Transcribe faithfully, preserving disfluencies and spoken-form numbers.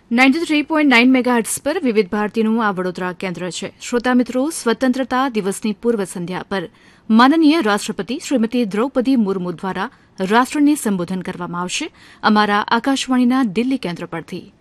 Ninety three point nine megahertz પર વિવિધ ભારતીનું આ વડોદરા કેન્દ્ર છે. શ્રોતા મિત્રો, સ્વતંત્રતા દિવસની પૂર્વ સંધ્યા પર માનનીય રાષ્ટ્રપતિ શ્રીમતી દ્રૌપદી મુર્મુ દ્વારા રાષ્ટ્રને સંબોધન કરવામાં આવશે અમારા આકાશવાણીના દિલ્હી કેન્દ્ર પરથી.